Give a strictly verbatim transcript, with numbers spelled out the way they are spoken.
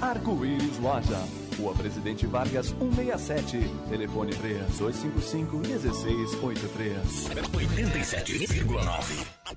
Arco-Íris Loja, Rua Presidente Vargas cento e sessenta e sete, telefone três dois cinco cinco um seis oito três. oitenta e sete vírgula nove.